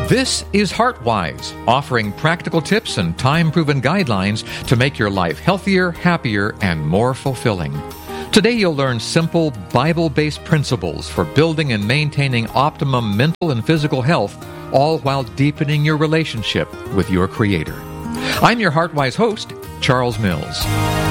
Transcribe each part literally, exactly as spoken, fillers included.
This is HeartWise, offering practical tips and time-proven guidelines to make your life healthier, happier, and more fulfilling. Today you'll learn simple, Bible-based principles for building and maintaining optimum mental and physical health, all while deepening your relationship with your Creator. I'm your HeartWise host, Charles Mills.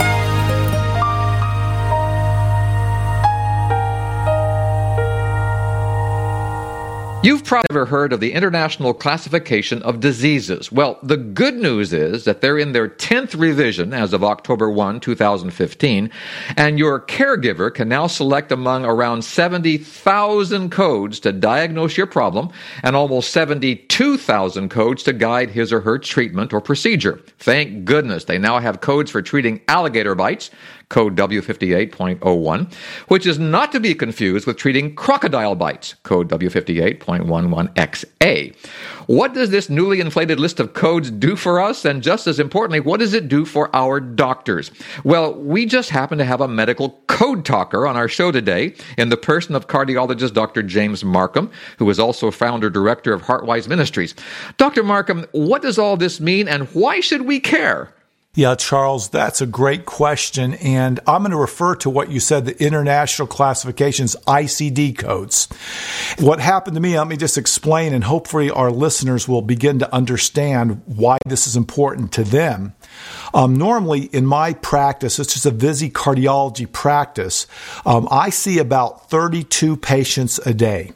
You've probably never heard of the International Classification of Diseases. Well, the good news is that they're in their tenth revision as of October first, two thousand fifteen, and your caregiver can now select among around seventy thousand codes to diagnose your problem and almost seventy-two thousand codes to guide his or her treatment or procedure. Thank goodness they now have codes for treating alligator bites, code W fifty-eight point oh one, which is not to be confused with treating crocodile bites, code W fifty-eight point eleven X A. What does this newly inflated list of codes do for us? And just as importantly, what does it do for our doctors? Well, we just happen to have a medical code talker on our show today in the person of cardiologist Doctor James Marcum, who is also founder-director of HeartWise Ministries. Doctor Marcum, what does all this mean and why should we care? Yeah, Charles, that's a great question. And I'm going to refer to what you said, the International Classifications, I C D codes. What happened to me, let me just explain, and hopefully our listeners will begin to understand why this is important to them. Um, normally, in my practice, it's just a busy cardiology practice, um, I see about thirty-two patients a day.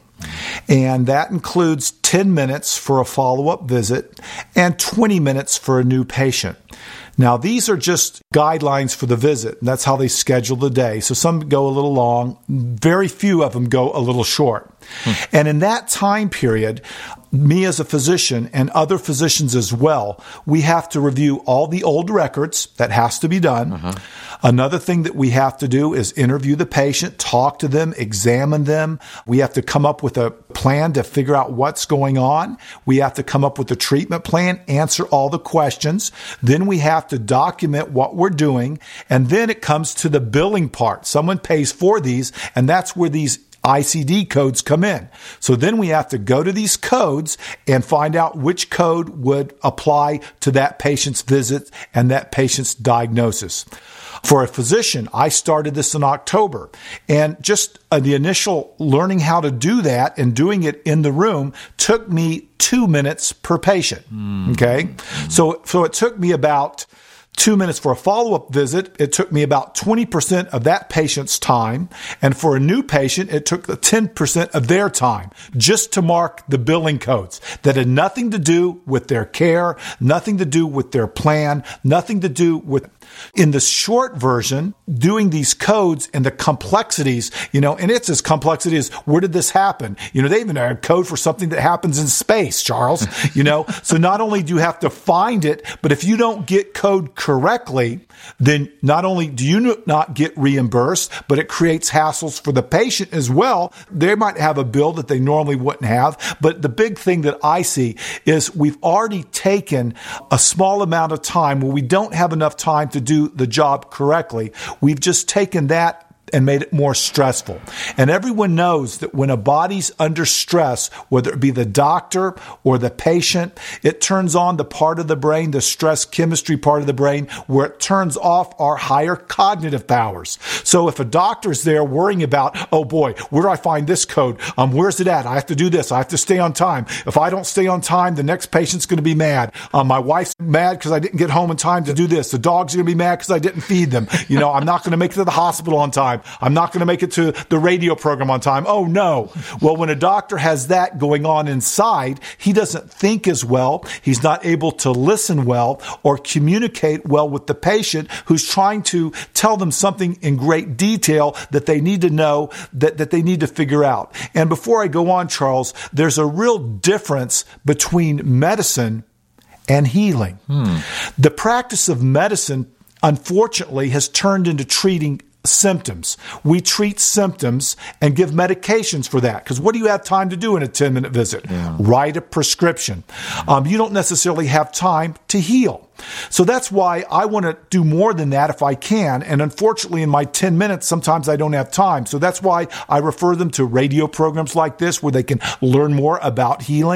And that includes ten minutes for a follow-up visit and twenty minutes for a new patient. Now, these are just guidelines for the visit, and that's how they schedule the day. So some go a little long, very few of them go a little short. Hmm. And in that time period, me as a physician and other physicians as well, we have to review all the old records. That has to be done. Uh-huh. Another thing that we have to do is interview the patient, talk to them, examine them. We have to come up with a plan to figure out what's going on. We have to come up with a treatment plan, answer all the questions. Then we have to document what we're doing. And then it comes to the billing part. Someone pays for these, and that's where these I C D codes come in. So then we have to go to these codes and find out which code would apply to that patient's visit and that patient's diagnosis. For a physician, I started this in October, and just uh, the initial learning how to do that and doing it in the room took me two minutes per patient. Mm. Okay. So, so it took me about Two minutes for a follow-up visit. It took me about twenty percent of that patient's time. And for a new patient, it took ten percent of their time just to mark the billing codes that had nothing to do with their care, nothing to do with their plan, nothing to do with, in the short version, doing these codes and the complexities, you know, and it's as complexity as where did this happen? You know, they even have a code for something that happens in space, Charles, you know. So not only do you have to find it, but if you don't get code correctly, then not only do you not get reimbursed, but it creates hassles for the patient as well. They might have a bill that they normally wouldn't have. But the big thing that I see is we've already taken a small amount of time where we don't have enough time to do the job correctly. We've just taken that and made it more stressful. And everyone knows that when a body's under stress, whether it be the doctor or the patient, it turns on the part of the brain, the stress chemistry part of the brain, where it turns off our higher cognitive powers. So if a doctor's there worrying about, oh boy, where do I find this code? Um, where's it at? I have to do this. I have to stay on time. If I don't stay on time, the next patient's going to be mad. Um, my wife's mad because I didn't get home in time to do this. The dog's going to be mad because I didn't feed them. You know, I'm not going to make it to the hospital on time. I'm not going to make it to the radio program on time. Oh, no. Well, when a doctor has that going on inside, he doesn't think as well. He's not able to listen well or communicate well with the patient who's trying to tell them something in great detail that they need to know, that, that they need to figure out. And before I go on, Charles, there's a real difference between medicine and healing. Hmm. The practice of medicine, unfortunately, has turned into treating symptoms. We treat symptoms and give medications for that. Because what do you have time to do in a ten-minute visit? Yeah. Write a prescription. Um, you don't necessarily have time to heal. So that's why I want to do more than that if I can. And unfortunately, in my ten minutes, sometimes I don't have time. So that's why I refer them to radio programs like this where they can learn more about healing.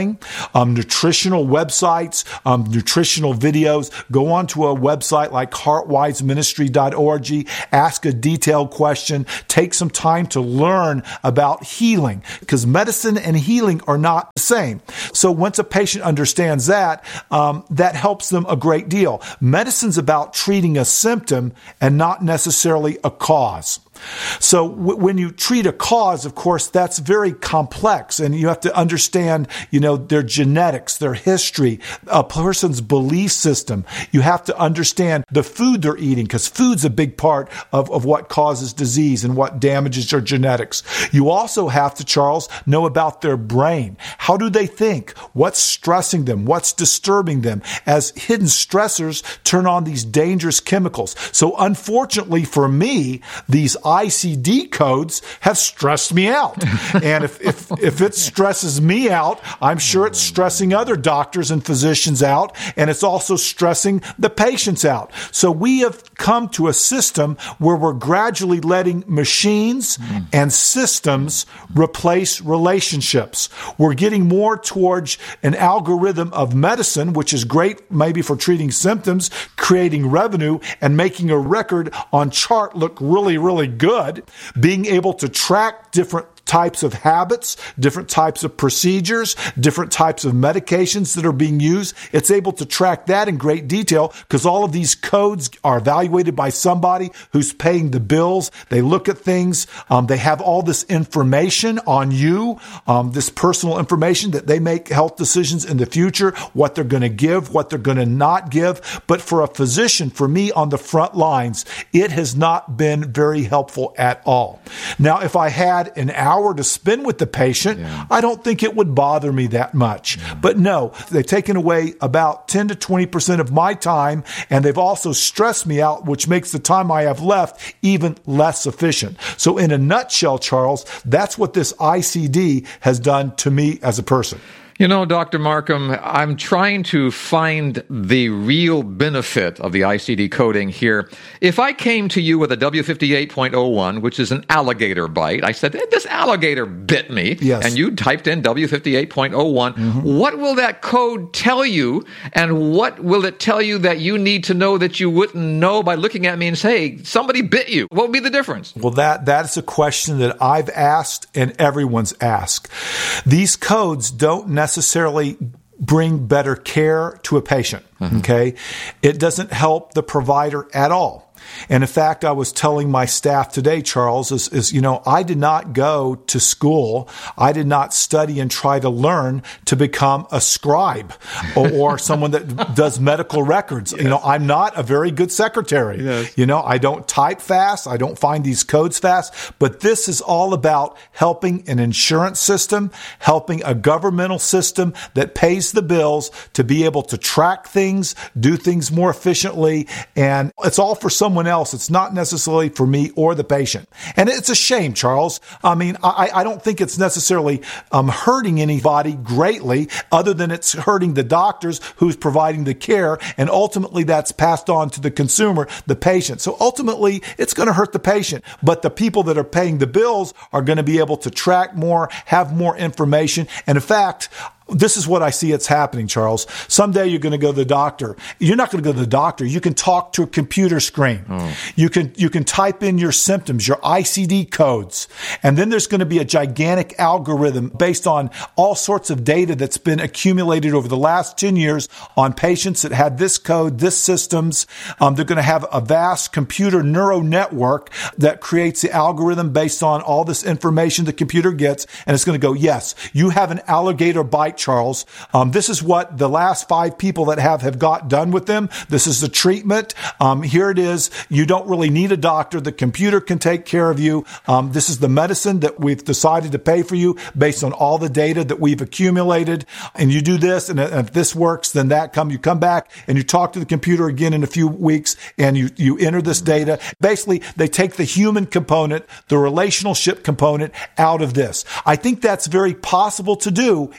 um, nutritional websites, um, nutritional videos. Go onto a website like heart wise ministry dot org, ask a detailed question, take some time to learn about healing, because medicine and healing are not the same. So once a patient understands that, um, that helps them a great deal. Medicine's about treating a symptom and not necessarily a cause. So w- when you treat a cause, of course, that's very complex, and you have to understand, you know, their genetics, their history, a person's belief system. You have to understand the food they're eating, because food's a big part of, of what causes disease and what damages their genetics. You also have to, Charles, know about their brain. How do they think? What's stressing them? What's disturbing them? As hidden stressors turn on these dangerous chemicals. So unfortunately for me, these I C D codes have stressed me out. And if, if, if it stresses me out, I'm sure it's stressing other doctors and physicians out, and it's also stressing the patients out. So we have come to a system where we're gradually letting machines and systems replace relationships. We're getting more towards an algorithm of medicine, which is great maybe for treating symptoms, creating revenue, and making a record on chart look really, really good, being able to track different types of habits, different types of procedures, different types of medications that are being used. It's able to track that in great detail because all of these codes are evaluated by somebody who's paying the bills. They look at things. Um, they have all this information on you, um, this personal information that they make health decisions in the future, what they're going to give, what they're going to not give. But for a physician, for me on the front lines, it has not been very helpful at all. Now, if I had an hour to spend with the patient, yeah. I don't think it would bother me that much. Yeah. But no, they've taken away about ten to twenty percent of my time, and they've also stressed me out, which makes the time I have left even less efficient. So in a nutshell, Charles, that's what this I C D has done to me as a person. You know, Doctor Markham, I'm trying to find the real benefit of the I C D coding here. If I came to you with a W fifty-eight point oh one, which is an alligator bite, I said, this alligator bit me, yes. and you typed in W fifty-eight point oh one, mm-hmm. what will that code tell you, and what will it tell you that you need to know that you wouldn't know by looking at me and say, hey, somebody bit you? What would be the difference? Well, that that's a question that I've asked and everyone's asked. These codes don't necessarily necessarily bring better care to a patient, mm-hmm. okay? It doesn't help the provider at all. And in fact, I was telling my staff today, Charles, is, is, you know, I did not go to school. I did not study and try to learn to become a scribe or, or someone that does medical records. Yes. You know, I'm not a very good secretary. Yes. You know, I don't type fast. I don't find these codes fast. But this is all about helping an insurance system, helping a governmental system that pays the bills to be able to track things, do things more efficiently. And it's all for someone else. It's not necessarily for me or the patient. And it's a shame, Charles. I mean, I, I don't think it's necessarily um, hurting anybody greatly, other than it's hurting the doctors who's providing the care. And ultimately, that's passed on to the consumer, the patient. So ultimately, it's going to hurt the patient. But the people that are paying the bills are going to be able to track more, have more information. And in fact, this is what I see it's happening, Charles. Someday you're going to go to the doctor. You're not going to go to the doctor. You can talk to a computer screen. Oh. You can you can type in your symptoms, your I C D codes. And then there's going to be a gigantic algorithm based on all sorts of data that's been accumulated over the last ten years on patients that had this code, this systems. Um, they're going to have a vast computer neural network that creates the algorithm based on all this information the computer gets. And it's going to go, yes, you have an alligator bite, Charles. Um, this is what the last five people that have, have got done with them. This is the treatment. Um, here it is. You don't really need a doctor. The computer can take care of you. Um, this is the medicine that we've decided to pay for you based on all the data that we've accumulated. And you do this, and if this works, then that come. You come back and you talk to the computer again in a few weeks, and you, you enter this data. Basically, they take the human component, the relationship component out of this. I think that's very possible to do in medicine.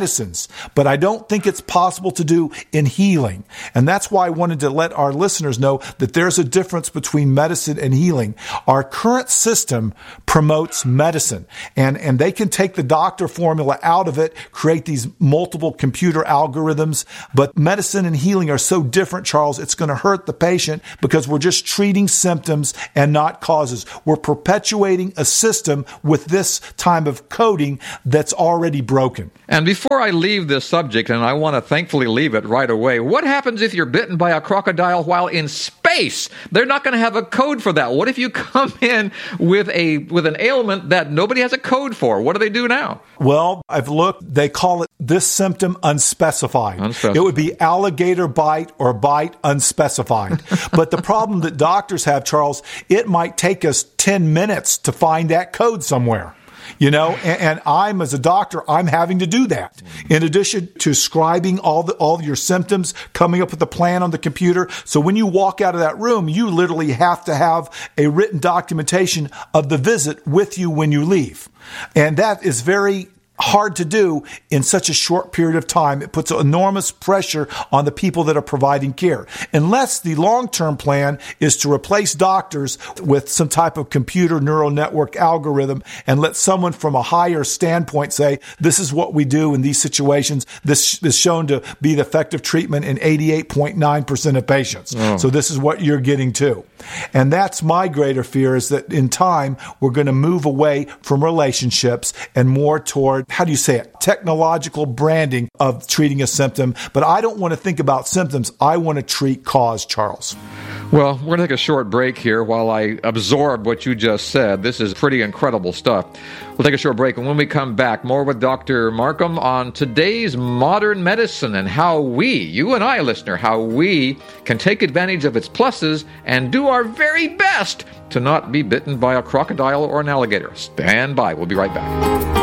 medicines, but I don't think it's possible to do in healing. And that's why I wanted to let our listeners know that there's a difference between medicine and healing. Our current system promotes medicine, and, and they can take the doctor formula out of it, create these multiple computer algorithms, but medicine and healing are so different, Charles, it's going to hurt the patient because we're just treating symptoms and not causes. We're perpetuating a system with this time of coding that's already broken. And before I leave this subject, and I want to thankfully leave it right away, what happens if you're bitten by a crocodile while in space? They're not going to have a code for that. What if you come in with a with an ailment that nobody has a code for? What do they do now? Well, I've looked. They call it this symptom unspecified. Unspecified. It would be alligator bite or bite unspecified. But the problem that doctors have, Charles, it might take us ten minutes to find that code somewhere. You know, and, and I'm, as a doctor, I'm having to do that. In addition to scribing all the all your symptoms, coming up with a plan on the computer. So when you walk out of that room, you literally have to have a written documentation of the visit with you when you leave. And that is very hard to do in such a short period of time. It puts enormous pressure on the people that are providing care. Unless the long-term plan is to replace doctors with some type of computer neural network algorithm and let someone from a higher standpoint say, this is what we do in these situations. This is shown to be the effective treatment in eighty-eight point nine percent of patients. Oh. So this is what you're getting to. And that's my greater fear, is that in time, we're going to move away from relationships and more toward, how do you say it, technological branding of treating a symptom. But I don't want to think about symptoms. I want to treat cause, Charles. Well, we're going to take a short break here while I absorb what you just said. This is pretty incredible stuff. We'll take a short break, and when we come back, more with Doctor Marcum on today's modern medicine and how we, you and I, listener, how we can take advantage of its pluses and do our very best to not be bitten by a crocodile or an alligator. Stand by. We'll be right back.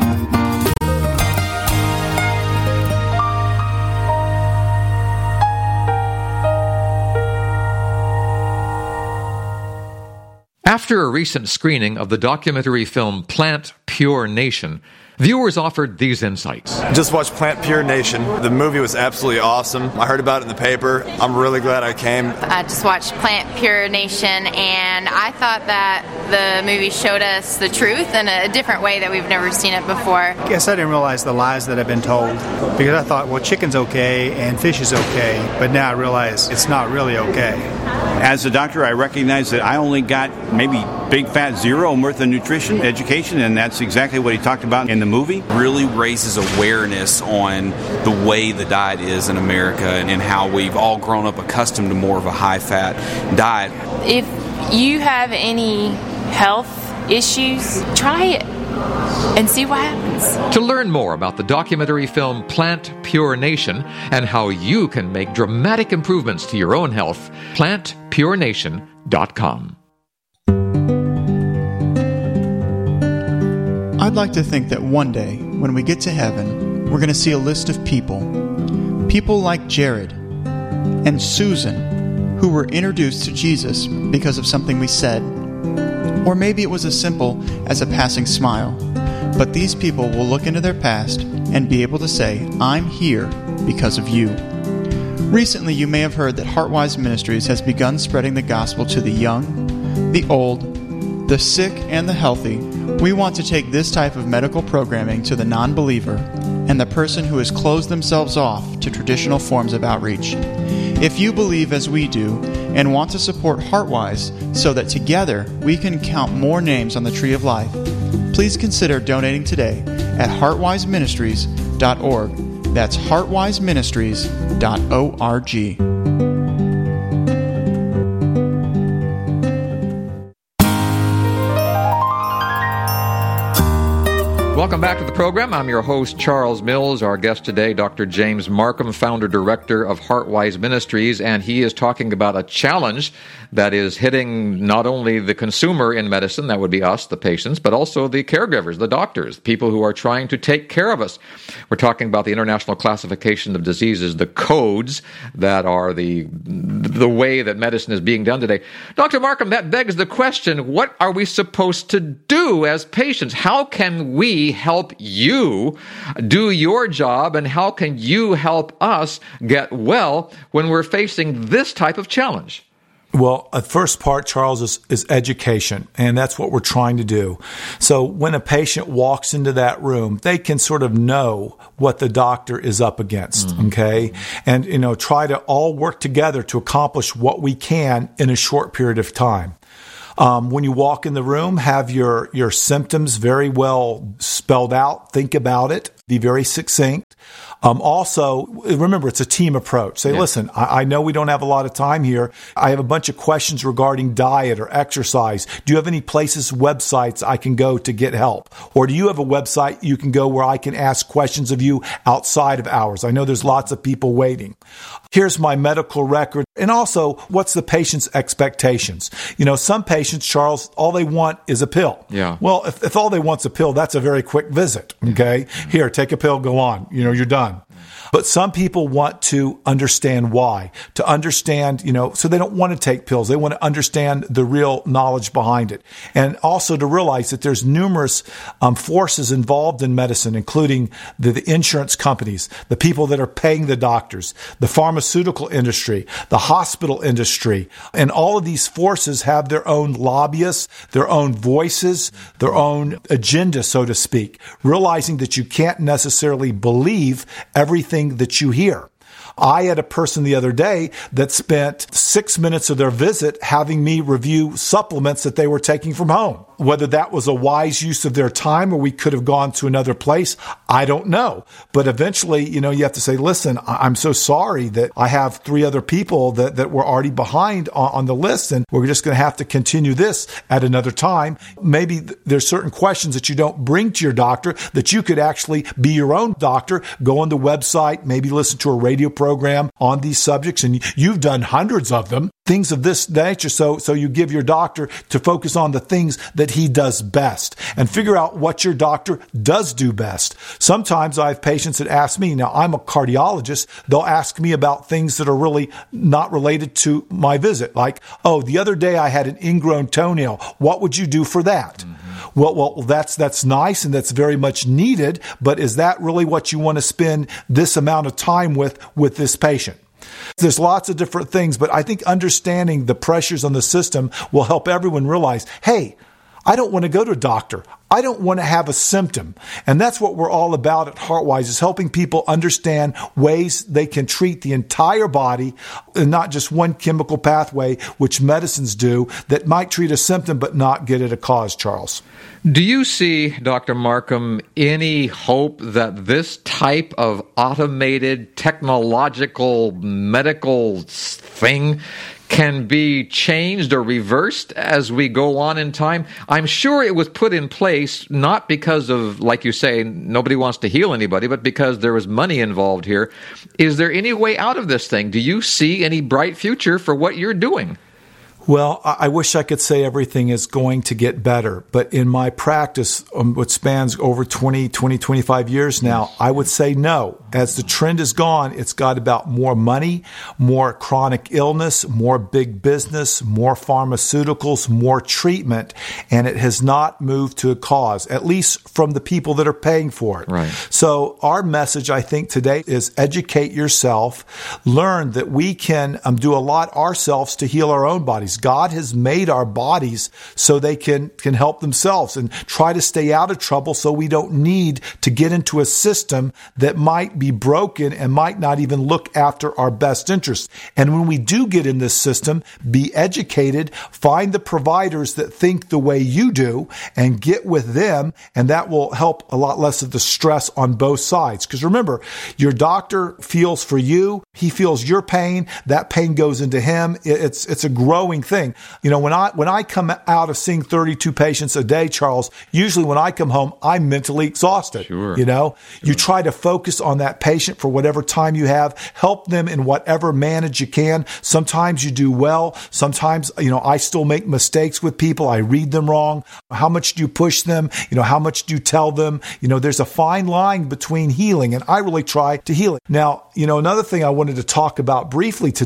After a recent screening of the documentary film Plant Pure Nation, viewers offered these insights. Just watched Plant Pure Nation. The movie was absolutely awesome. I heard about it in the paper. I'm really glad I came. I just watched Plant Pure Nation, and I thought that the movie showed us the truth in a different way that we've never seen it before. I guess I didn't realize the lies that I've been told, because I thought, well, chicken's okay and fish is okay, but now I realize it's not really okay. As a doctor, I recognize that I only got maybe big fat zero worth of nutrition education, and that's exactly what he talked about in the movie. Really raises awareness on the way the diet is in America and, and how we've all grown up accustomed to more of a high-fat diet. If you have any health issues, try it and see what happens. To learn more about the documentary film Plant Pure Nation and how you can make dramatic improvements to your own health, plant pure nation dot com. I'd like to think that one day, when we get to heaven, we're going to see a list of people. People like Jared and Susan, who were introduced to Jesus because of something we said. Or maybe it was as simple as a passing smile. But these people will look into their past and be able to say, I'm here because of you. Recently, you may have heard that Heartwise Ministries has begun spreading the gospel to the young, the old, the sick, and the healthy. We want to take this type of medical programming to the non-believer and the person who has closed themselves off to traditional forms of outreach. If you believe as we do and want to support Heartwise so that together we can count more names on the Tree of Life, please consider donating today at heartwise ministries dot org. That's heartwise ministries dot org. Welcome back to the program. I'm your host, Charles Mills. Our guest today, Doctor James Marcum, founder-director of Heartwise Ministries, and he is talking about a challenge that is hitting not only the consumer in medicine, that would be us, the patients, but also the caregivers, the doctors, people who are trying to take care of us. We're talking about the International Classification of Diseases, the codes that are the the way that medicine is being done today. Doctor Marcum, that begs the question, what are we supposed to do as patients? How can we help you do your job, and how can you help us get well when we're facing this type of challenge? Well, the first part, Charles, is, is education, and that's what we're trying to do. So when a patient walks into that room, they can sort of know what the doctor is up against, mm-hmm. okay? And, you know, try to all work together to accomplish what we can in a short period of time. Um, when you walk in the room, have your, your symptoms very well spelled out. Think about it. Be very succinct. Um, also, remember, it's a team approach. Say, yeah. listen, I, I know we don't have a lot of time here. I have a bunch of questions regarding diet or exercise. Do you have any places, websites I can go to get help? Or do you have a website you can go where I can ask questions of you outside of hours? I know there's lots of people waiting. Here's my medical record. And also, what's the patient's expectations? You know, some patients, Charles, all they want is a pill. Yeah. Well, if, if all they want's a pill, that's a very quick visit. Okay. Yeah. Here, take a pill, go on. You know, you're done. But some people want to understand why, to understand, you know, so they don't want to take pills. They want to understand the real knowledge behind it. And also to realize that there's numerous um, forces involved in medicine, including the, the insurance companies, the people that are paying the doctors, the pharmaceutical industry, the hospital industry. And all of these forces have their own lobbyists, their own voices, their own agenda, so to speak, realizing that you can't necessarily believe everything that you hear. I had a person the other day that spent six minutes of their visit having me review supplements that they were taking from home. Whether that was a wise use of their time or we could have gone to another place, I don't know. But eventually, you know, you have to say, listen, I'm so sorry that I have three other people that, that were already behind on, on the list, and we're just going to have to continue this at another time. Maybe th- there's certain questions that you don't bring to your doctor that you could actually be your own doctor, go on the website, maybe listen to a radio program on these subjects, and you've done hundreds of them. Things of this nature, so so you give your doctor to focus on the things that he does best and figure out what your doctor does do best. Sometimes I have patients that ask me, now I'm a cardiologist, they'll ask me about things that are really not related to my visit. Like, oh, the other day I had an ingrown toenail. What would you do for that? Mm-hmm. Well, well, that's that's nice and that's very much needed, but is that really what you want to spend this amount of time with with this patient? There's lots of different things, but I think understanding the pressures on the system will help everyone realize, hey, I don't want to go to a doctor. I don't want to have a symptom. And that's what we're all about at HeartWise, is helping people understand ways they can treat the entire body and not just one chemical pathway, which medicines do, that might treat a symptom but not get at a cause, Charles. Do you see, Doctor Markham, any hope that this type of automated technological medical thing can be changed or reversed as we go on in time? I'm sure it was put in place not because of, like you say, nobody wants to heal anybody, but because there was money involved here. Is there any way out of this thing? Do you see any bright future for what you're doing? Well, I wish I could say everything is going to get better, but in my practice, um, which spans over twenty, twenty, twenty-five years now, I would say no. As the trend is gone, it's got about more money, more chronic illness, more big business, more pharmaceuticals, more treatment, and it has not moved to a cause, at least from the people that are paying for it. Right. So our message, I think, today is educate yourself, learn that we can um, do a lot ourselves to heal our own bodies. God has made our bodies so they can, can help themselves, and try to stay out of trouble so we don't need to get into a system that might be broken and might not even look after our best interests. And when we do get in this system, be educated, find the providers that think the way you do and get with them, and that will help a lot less of the stress on both sides. Because remember, your doctor feels for you, he feels your pain, that pain goes into him. It's, it's a growing thing. You know, when I when I come out of seeing thirty-two patients a day, Charles, usually when I come home, I'm mentally exhausted. Sure. You know, Sure. You try to focus on that patient for whatever time you have, help them in whatever manage you can. Sometimes you do well. Sometimes, you know, I still make mistakes with people. I read them wrong. How much do you push them? You know, how much do you tell them? You know, there's a fine line between healing, and I really try to heal it. Now, you know, another thing I wanted to talk about briefly today,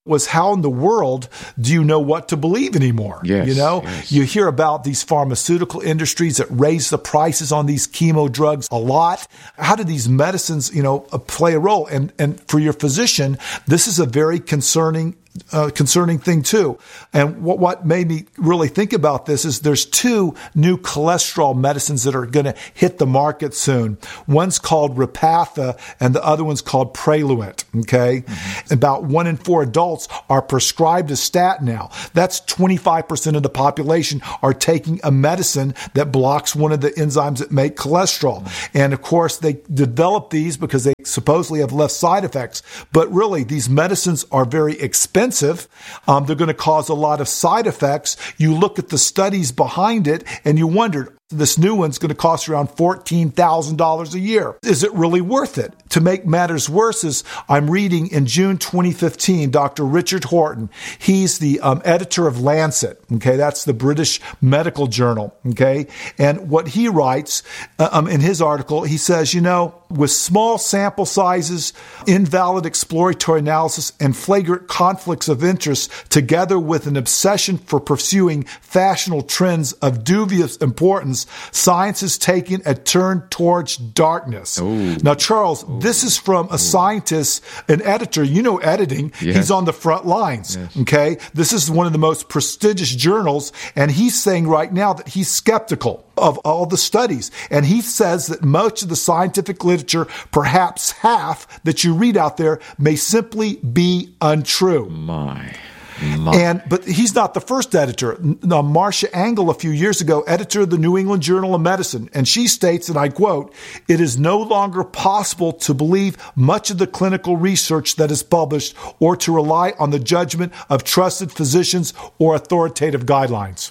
was how in the world do you know what to believe anymore? Yes, you know, yes. You hear about these pharmaceutical industries that raise the prices on these chemo drugs a lot. How do these medicines, you know, play a role? And and for your physician, this is a very concerning Uh, concerning thing too. And what, what made me really think about this is there's two new cholesterol medicines that are going to hit the market soon. One's called Repatha and the other one's called Praluent. Okay. Mm-hmm. About one in four adults are prescribed a statin now. That's twenty-five percent of the population are taking a medicine that blocks one of the enzymes that make cholesterol. Mm-hmm. And of course they develop these because they supposedly have less side effects, but really these medicines are very expensive. Um, they're going to cause a lot of side effects. You look at the studies behind it and you wondered, this new one's going to cost around fourteen thousand dollars a year. Is it really worth it? To make matters worse is I'm reading in June twenty fifteen, Doctor Richard Horton. He's the um, editor of Lancet. Okay, that's the British medical journal. Okay, and what he writes uh, um, in his article, he says, you know, with small sample sizes, invalid exploratory analysis, and flagrant conflicts of interest, together with an obsession for pursuing fashionable trends of dubious importance, science is taking a turn towards darkness. Ooh. Now, Charles, Ooh. this is from a scientist, an editor. You know editing. Yes. He's on the front lines. Yes. Okay? This is one of the most prestigious journals, and he's saying right now that he's skeptical of all the studies. And he says that much of the scientific literature, perhaps half that you read out there, may simply be untrue. My. My. And but he's not the first editor. Now, Marcia Angell, a few years ago, editor of the New England Journal of Medicine, and she states, and I quote, "It is no longer possible to believe much of the clinical research that is published or to rely on the judgment of trusted physicians or authoritative guidelines."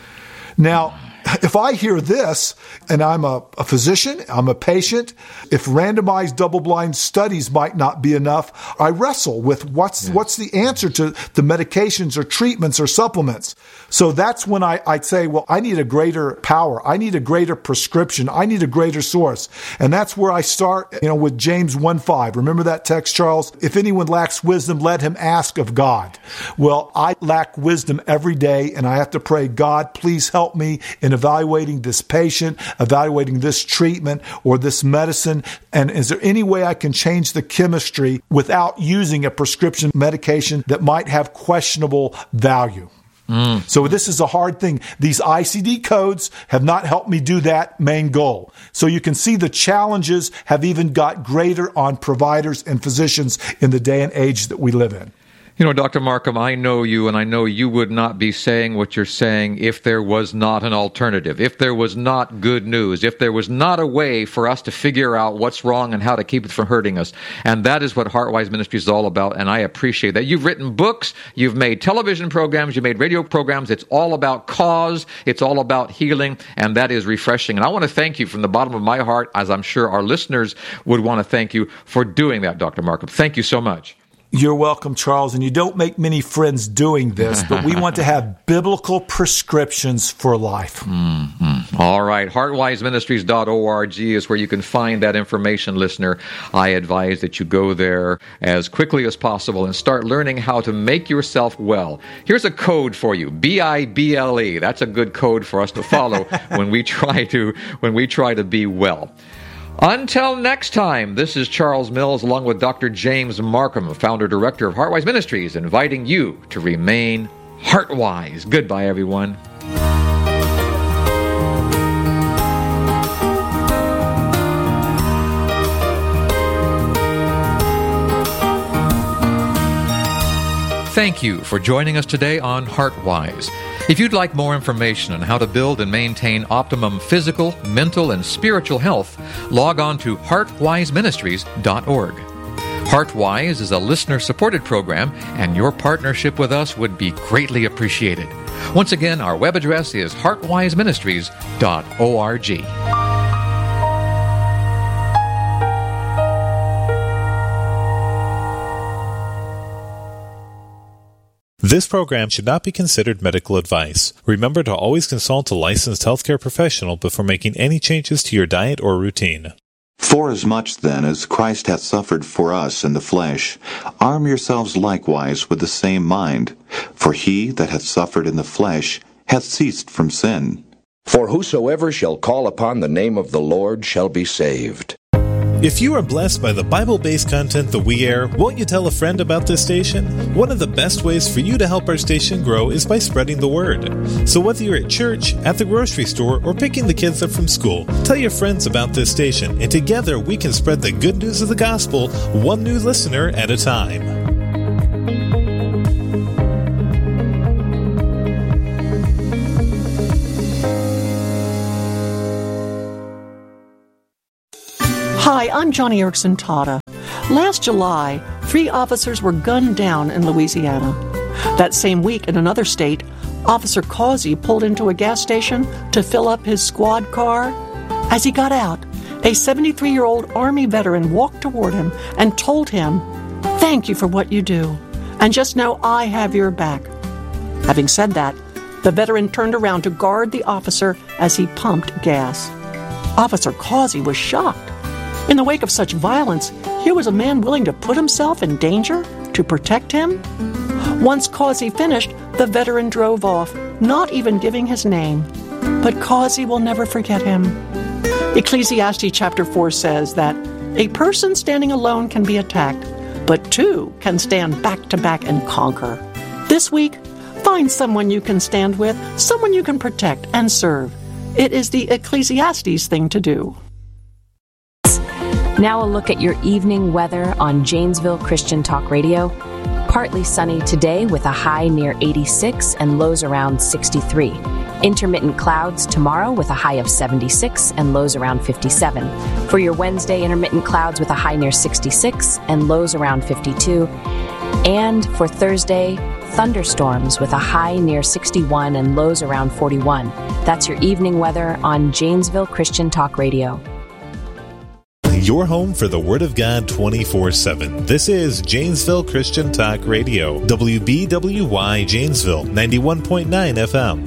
Now, if I hear this, and I'm a, a physician, I'm a patient, if randomized double-blind studies might not be enough, I wrestle with what's yes. what's the answer to the medications or treatments or supplements. So that's when I, I'd say, well, I need a greater power. I need a greater prescription. I need a greater source. And that's where I start, you know, with James one five. Remember that text, Charles? If anyone lacks wisdom, let him ask of God. Well, I lack wisdom every day, and I have to pray, God, please help me in evaluating this patient, evaluating this treatment or this medicine, and is there any way I can change the chemistry without using a prescription medication that might have questionable value? Mm. So this is a hard thing. These I C D codes have not helped me do that main goal. So you can see the challenges have even got greater on providers and physicians in the day and age that we live in. You know, Doctor Markham, I know you, and I know you would not be saying what you're saying if there was not an alternative, if there was not good news, if there was not a way for us to figure out what's wrong and how to keep it from hurting us. And that is what Heartwise Ministries is all about, and I appreciate that. You've written books, you've made television programs, you've made radio programs. It's all about cause, it's all about healing, and that is refreshing. And I want to thank you from the bottom of my heart, as I'm sure our listeners would want to thank you for doing that, Doctor Markham. Thank you so much. You're welcome, Charles. And you don't make many friends doing this, but we want to have biblical prescriptions for life. Mm-hmm. All right. heartwise ministries dot org is where you can find that information, listener. I advise that you go there as quickly as possible and start learning how to make yourself well. Here's a code for you, B I B L E. That's a good code for us to follow when we try to when we try to be well. Until next time, this is Charles Mills along with Doctor James Markham, founder-director of Heartwise Ministries, inviting you to remain heartwise. Goodbye, everyone. Thank you for joining us today on Heartwise. If you'd like more information on how to build and maintain optimum physical, mental, and spiritual health, log on to heartwise ministries dot org. Heartwise is a listener-supported program, and your partnership with us would be greatly appreciated. Once again, our web address is heartwise ministries dot org. This program should not be considered medical advice. Remember to always consult a licensed healthcare professional before making any changes to your diet or routine. Forasmuch then as Christ hath suffered for us in the flesh, arm yourselves likewise with the same mind. For he that hath suffered in the flesh hath ceased from sin. For whosoever shall call upon the name of the Lord shall be saved. If you are blessed by the Bible-based content that we air, won't you tell a friend about this station? One of the best ways for you to help our station grow is by spreading the word. So whether you're at church, at the grocery store, or picking the kids up from school, tell your friends about this station, and together we can spread the good news of the gospel one new listener at a time. Hi, I'm Johnny Erickson Tata. Last July, three officers were gunned down in Louisiana. That same week, in another state, Officer Causey pulled into a gas station to fill up his squad car. As he got out, a seventy-three-year-old Army veteran walked toward him and told him, "Thank you for what you do, and just know I have your back." Having said that, the veteran turned around to guard the officer as he pumped gas. Officer Causey was shocked. In the wake of such violence, here was a man willing to put himself in danger to protect him. Once Causey finished, the veteran drove off, not even giving his name. But Causey will never forget him. Ecclesiastes chapter four says that a person standing alone can be attacked, but two can stand back to back and conquer. This week, find someone you can stand with, someone you can protect and serve. It is the Ecclesiastes thing to do. Now a look at your evening weather on Janesville Christian Talk Radio. Partly sunny today with a high near eighty-six and lows around sixty-three. Intermittent clouds tomorrow with a high of seventy-six and lows around fifty-seven. For your Wednesday, intermittent clouds with a high near sixty-six and lows around fifty-two. And for Thursday, thunderstorms with a high near sixty-one and lows around forty-one. That's your evening weather on Janesville Christian Talk Radio. Your home for the Word of God twenty-four seven. This is Janesville Christian Talk Radio, W B W Y Janesville, ninety-one point nine F M.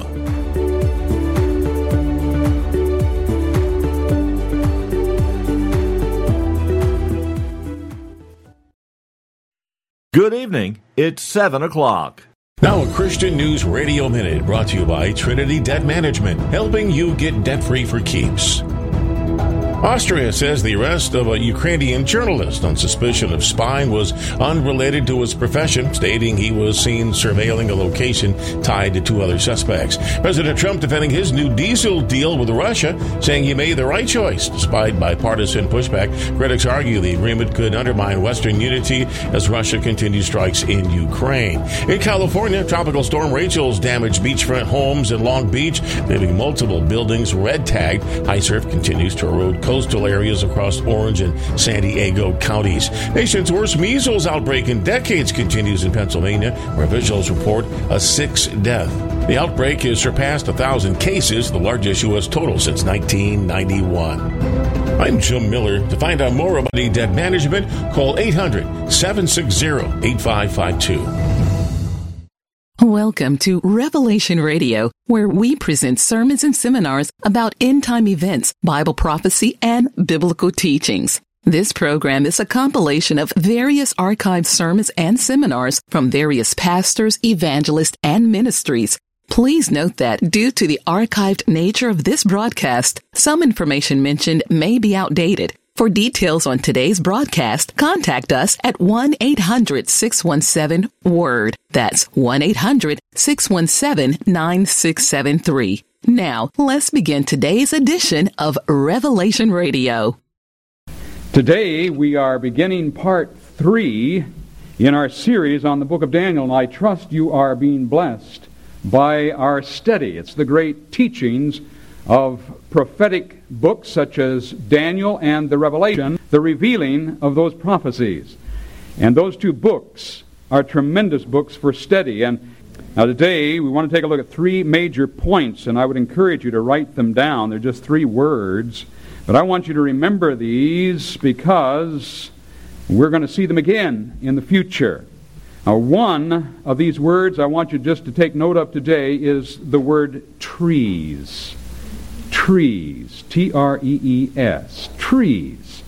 Good evening. It's seven o'clock. Now a Christian News Radio Minute brought to you by Trinity Debt Management, helping you get debt-free for keeps. Austria says the arrest of a Ukrainian journalist on suspicion of spying was unrelated to his profession, stating he was seen surveilling a location tied to two other suspects. President Trump defending his new diesel deal with Russia, saying he made the right choice despite bipartisan pushback. Critics argue the agreement could undermine Western unity as Russia continues strikes in Ukraine. In California, Tropical Storm Rachel's damaged beachfront homes in Long Beach, leaving multiple buildings red-tagged. High surf continues to erode coastal areas across Orange and San Diego counties. Nation's worst measles outbreak in decades continues in Pennsylvania, where officials report a sixth death. The outbreak has surpassed one thousand cases, the largest U S total since nineteen ninety-one. I'm Jim Miller. To find out more about debt management, call eight hundred, seven six zero, eight five five two. Welcome to Revelation Radio, where we present sermons and seminars about end-time events, Bible prophecy, and biblical teachings. This program is a compilation of various archived sermons and seminars from various pastors, evangelists, and ministries. Please note that due to the archived nature of this broadcast, some information mentioned may be outdated. For details on today's broadcast, contact us at one eight hundred, six one seven, W O R D. That's one eight hundred, six one seven, nine six seven three. Now, let's begin today's edition of Revelation Radio. Today, we are beginning part three in our series on the book of Daniel, and I trust you are being blessed by our study. It's the great teachings of prophetic books such as Daniel and the Revelation, the revealing of those prophecies. And those two books are tremendous books for study. And now today we want to take a look at three major points, and I would encourage you to write them down. They're just three words, but I want you to remember these because we're going to see them again in the future. Now, one of these words I want you just to take note of today is the word trees. Trees, T R E E S, trees.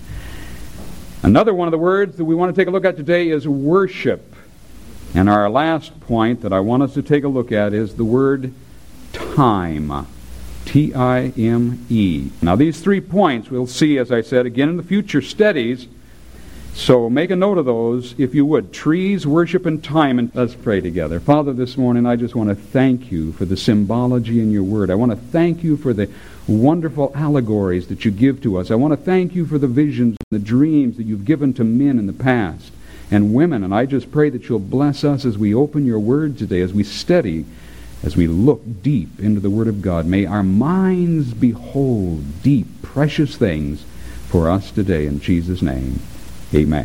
Another one of the words that we want to take a look at today is worship. And our last point that I want us to take a look at is the word time. T I M E. Now these three points we'll see, as I said, again in the future studies. So make a note of those, if you would. Trees, worship, and time. And let's pray together. Father, this morning I just want to thank you for the symbology in your word. I want to thank you for the wonderful allegories that you give to us. I want to thank you for the visions and the dreams that you've given to men in the past and women. And I just pray that you'll bless us as we open your word today, as we study, as we look deep into the word of God. May our minds behold deep, precious things for us today. In Jesus' name, amen.